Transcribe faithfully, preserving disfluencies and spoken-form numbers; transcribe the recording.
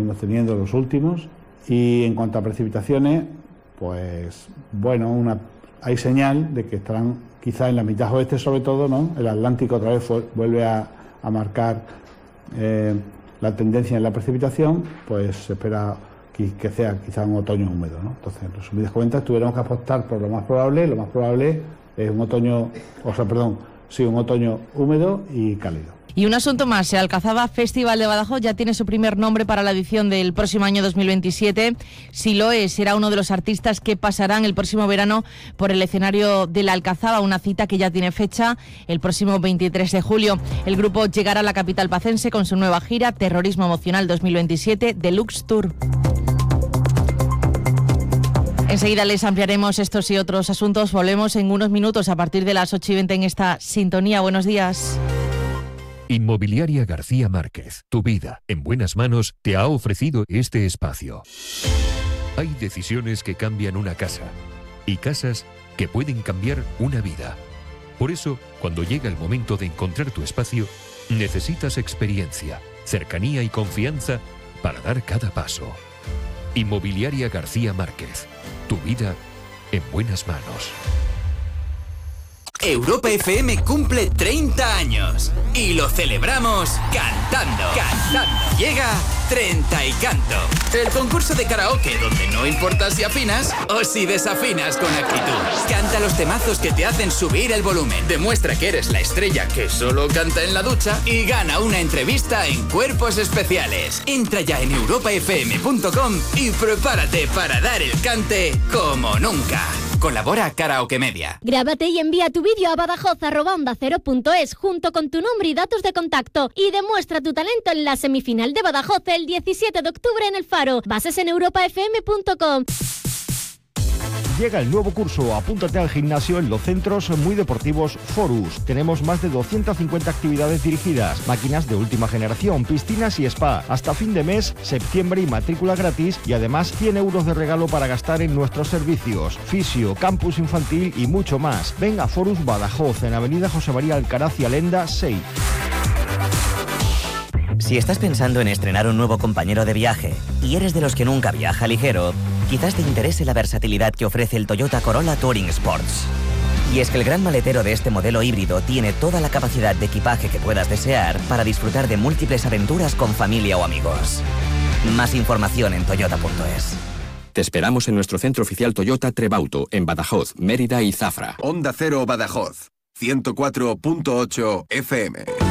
venimos teniendo los últimos. Y en cuanto a precipitaciones, pues bueno, una, hay señal de que estarán quizá en la mitad oeste sobre todo, ¿no? El Atlántico otra vez fue, vuelve a, a marcar eh, la tendencia en la precipitación, pues se espera que, que sea quizá un otoño húmedo, ¿no? Entonces, en resumidas cuentas, tuviéramos que apostar por lo más probable, lo más probable es un otoño, o sea, perdón, sí, un otoño húmedo y cálido. Y un asunto más, el Alcazaba Festival de Badajoz ya tiene su primer nombre para la edición del próximo año dos mil veintisiete. Siloe será uno de los artistas que pasarán el próximo verano por el escenario de la Alcazaba, una cita que ya tiene fecha el próximo veintitrés de julio. El grupo llegará a la capital pacense con su nueva gira Terrorismo Emocional dos mil veintisiete Deluxe Tour. Enseguida les ampliaremos estos y otros asuntos. Volvemos en unos minutos a partir de las ocho y veinte en esta sintonía. Buenos días. Inmobiliaria García Márquez, tu vida en buenas manos, te ha ofrecido este espacio. Hay decisiones que cambian una casa y casas que pueden cambiar una vida. Por eso, cuando llega el momento de encontrar tu espacio, necesitas experiencia, cercanía y confianza para dar cada paso. Inmobiliaria García Márquez, tu vida en buenas manos. Europa F M cumple treinta años y lo celebramos cantando, cantando. Llega Treinta y Canto, el concurso de karaoke donde no importa si afinas o si desafinas con actitud. Canta los temazos que te hacen subir el volumen, demuestra que eres la estrella que solo canta en la ducha y gana una entrevista en Cuerpos Especiales. Entra ya en europa f m punto com y prepárate para dar el cante como nunca. Colabora Karaoke Media. Grábate y envía tu vídeo a badajoz arroba onda cero punto es junto con tu nombre y datos de contacto y demuestra tu talento en la semifinal de Badajoz el diecisiete de octubre en El Faro. Bases en europa f m punto com. Llega el nuevo curso, apúntate al gimnasio en los centros muy deportivos Forus. Tenemos más de doscientas cincuenta actividades dirigidas, máquinas de última generación, piscinas y spa. Hasta fin de mes, septiembre y matrícula gratis y además cien euros de regalo para gastar en nuestros servicios. Fisio, campus infantil y mucho más. Ven a Forus Badajoz en avenida José María Alcaraz y Alenda seis. Si estás pensando en estrenar un nuevo compañero de viaje y eres de los que nunca viaja ligero, quizás te interese la versatilidad que ofrece el Toyota Corolla Touring Sports. Y es que el gran maletero de este modelo híbrido tiene toda la capacidad de equipaje que puedas desear para disfrutar de múltiples aventuras con familia o amigos. Más información en toyota punto es. Te esperamos en nuestro centro oficial Toyota Trebauto, en Badajoz, Mérida y Zafra. Onda Cero Badajoz, ciento cuatro punto ocho F M.